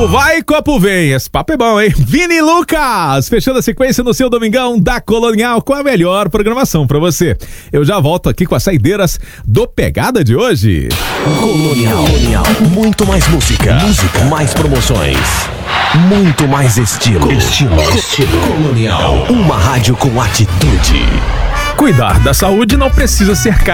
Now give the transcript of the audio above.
Copo vai, copo vem. Esse papo é bom, hein? Vini e Lucas, fechando a sequência no seu domingão da Colonial com a melhor programação pra você. Eu já volto aqui com as saideiras do Pegada de hoje. Colonial. Muito mais música. Mais promoções. Muito mais estilo. Colonial. Uma rádio com atitude. Cuidar da saúde não precisa ser